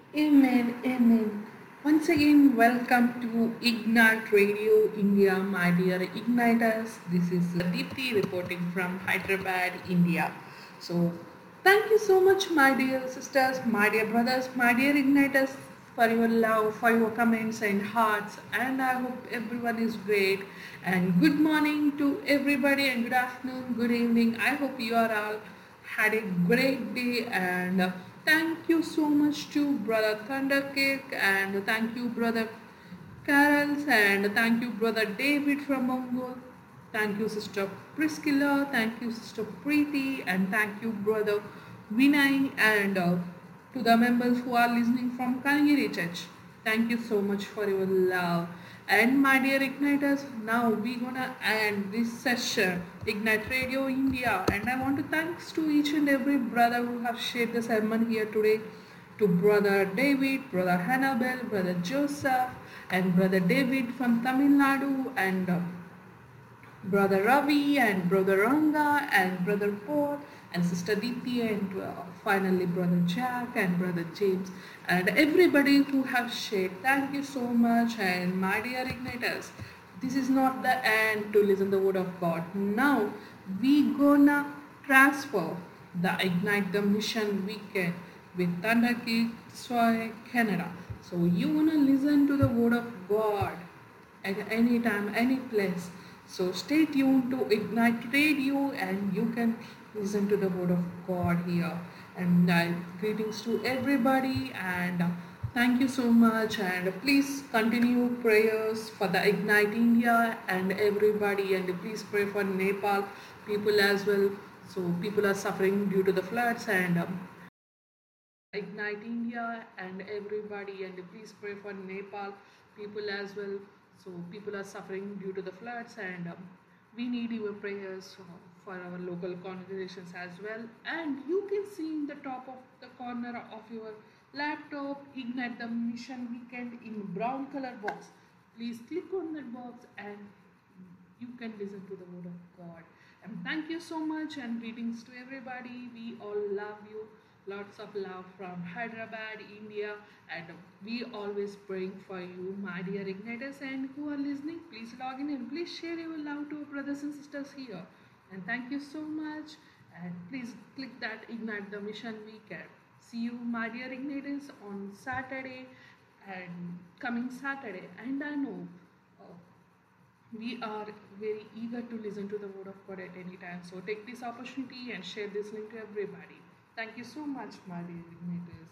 Amen, amen. Once again, welcome to Ignite Radio India, my dear Igniters. This is Deepthi reporting from Hyderabad, India. So, thank you so much, my dear sisters, my dear brothers, my dear Igniters, for your love, for your comments and hearts. And I hope everyone is great. And good morning to everybody, and good afternoon, good evening. I hope you are all had a great day and thank you so much to brother Thundercake and thank you brother Carols and thank you brother David from Mongol. Thank you sister Priscilla, thank you sister Preeti and thank you brother Vinay and to the members who are listening from Kanagiri Church. Thank you so much for your love. And my dear Igniters, now we're gonna end this session, Ignite Radio India. And I want to thanks to each and every brother who have shared the sermon here today. To brother David, brother Hannibal, brother Joseph, and brother David from Tamil Nadu, and Brother Ravi and Brother Ranga and Brother Paul and Sister Deepthi and finally Brother Jack and Brother James and everybody who have shared. Thank you so much and my dear Igniters. This is not the end to listen the word of God. Now we gonna transfer the Ignite the Mission weekend with Thunder Kids Canada. So you wanna listen to the word of God at any time, any place. So stay tuned to Ignite Radio and you can listen to the word of God here. And greetings to everybody and thank you so much and please continue prayers for the Ignite India and everybody and please pray for Nepal people as well. So people are suffering due to the floods and Ignite India and everybody and please pray for Nepal people as well. So people are suffering due to the floods and we need your prayers for our local congregations as well. And you can see in the top of the corner of your laptop Ignite the Mission Weekend in brown color box. Please click on that box and you can listen to the word of God. And thank you so much and greetings to everybody. We all love you. Lots of love from Hyderabad, India, and we always praying for you, my dear Igniters, and who are listening. Please log in and please share your love to our brothers and sisters here. And thank you so much. And please click that Ignite the Mission Weekend. See you, my dear Igniters, on Saturday and coming Saturday. And I know uh, we are very eager to listen to the word of God at any time. So take this opportunity and share this link to everybody. Thank you so much, my dear Igniters.